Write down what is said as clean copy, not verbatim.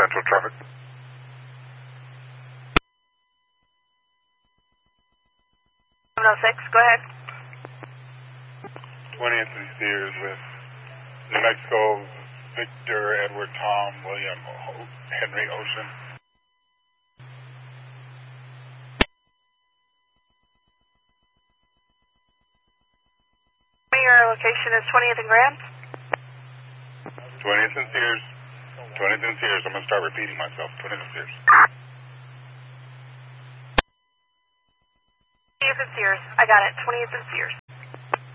Central traffic. 706, go ahead. 20th and Sears with New Mexico, Victor, Edward, Tom, William, Henry, Ocean. Your location is 20th and Grand? 20th and Sears. 20th and Sears. I'm going to start repeating myself. 20th and Sears. 20th and Sears. I got it. 20th and Sears.